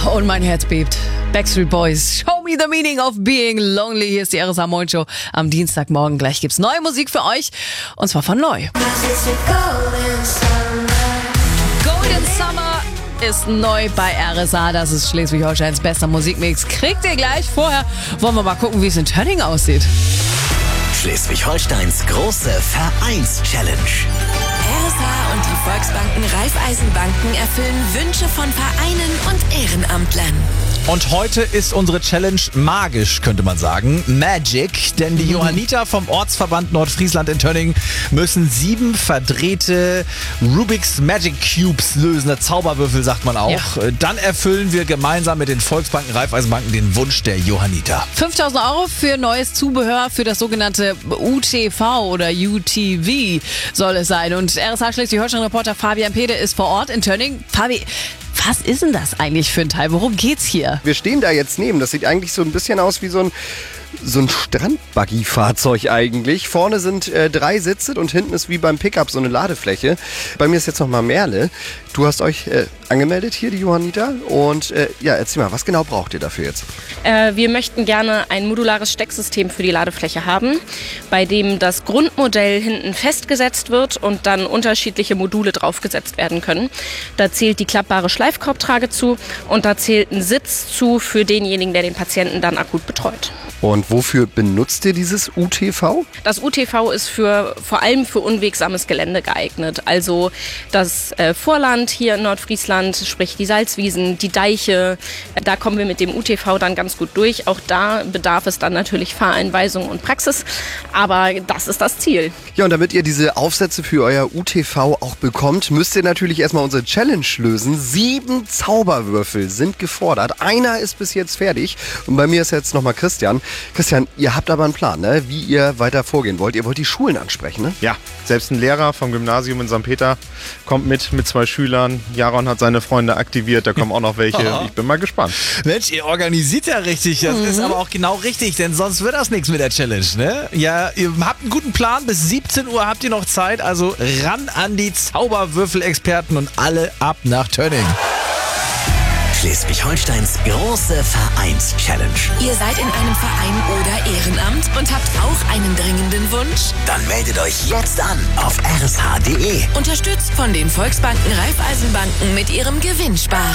Und mein Herz bebt. Backstreet Boys, Show Me the Meaning of Being Lonely. Hier ist die RSA Morning Show am Dienstagmorgen. Gleich gibt's neue Musik für euch. Und zwar von neu. Golden Summer ist neu bei RSA. Das ist Schleswig-Holsteins bester Musikmix. Kriegt ihr gleich. Vorher wollen wir mal gucken, wie es in Tönning aussieht. Schleswig-Holsteins große Vereins-Challenge. RSA und die Volksbanken Raiffeisenbanken erfüllen Wünsche von Vereinen und Ehrenamtlern. Und heute ist unsere Challenge magisch, könnte man sagen. Magic, denn die Johanniter vom Ortsverband Nordfriesland in Tönning müssen 7 verdrehte Rubik's Magic Cubes lösen. Der Zauberwürfel, sagt man auch. Ja. Dann erfüllen wir gemeinsam mit den Volksbanken Raiffeisenbanken den Wunsch der Johanniter. 5.000 € für neues Zubehör für das sogenannte UTV oder UTV soll es sein. Und RSA Schleswig-Holstein-Reporter Fabian Pede ist vor Ort in Tönning. Fabi, was ist denn das eigentlich für ein Teil? Worum geht's hier? Wir stehen da jetzt neben. Das sieht eigentlich so ein bisschen aus wie so ein Strandbuggy-Fahrzeug eigentlich. Vorne sind 3 Sitze und hinten ist wie beim Pickup so eine Ladefläche. Bei mir ist jetzt nochmal Merle. Du hast euch angemeldet hier, die Johanniter. Und erzähl mal, was genau braucht ihr dafür jetzt? Wir möchten gerne ein modulares Stecksystem für die Ladefläche haben, bei dem das Grundmodell hinten festgesetzt wird und dann unterschiedliche Module draufgesetzt werden können. Da zählt die klappbare Schleifkorbtrage zu und da zählt ein Sitz zu für denjenigen, der den Patienten dann akut betreut. Und wofür benutzt ihr dieses UTV? Das UTV ist vor allem für unwegsames Gelände geeignet. Also das Vorland hier in Nordfriesland, sprich die Salzwiesen, die Deiche, da kommen wir mit dem UTV dann ganz gut durch. Auch da bedarf es dann natürlich Fahreinweisung und Praxis, aber das ist das Ziel. Ja, und damit ihr diese Aufsätze für euer UTV auch bekommt, müsst ihr natürlich erstmal unsere Challenge lösen. 7 Zauberwürfel sind gefordert. Einer ist bis jetzt fertig und bei mir ist jetzt nochmal Christian. Christian, ihr habt aber einen Plan, ne? Wie ihr weiter vorgehen wollt. Ihr wollt die Schulen ansprechen, ne? Ja, selbst ein Lehrer vom Gymnasium in St. Peter kommt mit 2 Schülern. Jaron hat seine Freunde aktiviert, da kommen auch noch welche. Ich bin mal gespannt. Mensch, ihr organisiert ja richtig. Das ist aber auch genau richtig, denn sonst wird das nichts mit der Challenge, ne? Ja, ihr habt einen guten Plan. Bis 17 Uhr habt ihr noch Zeit. Also ran an die Zauberwürfel-Experten und alle ab nach Tönning. Schleswig-Holsteins große Vereins-Challenge. Ihr seid in einem Verein oder Ehrenamt und habt auch einen dringenden Wunsch? Dann meldet euch jetzt an auf rsh.de. Unterstützt von den Volksbanken Raiffeisenbanken mit ihrem Gewinnsparen.